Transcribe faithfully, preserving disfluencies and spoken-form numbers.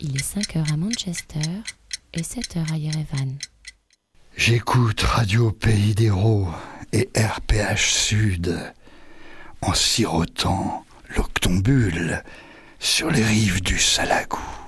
Il est cinq heures à Manchester et sept heures à Yerevan. J'écoute Radio Pays d'Hérault et R P H Sud en sirotant l'octombule sur les rives du Salagou.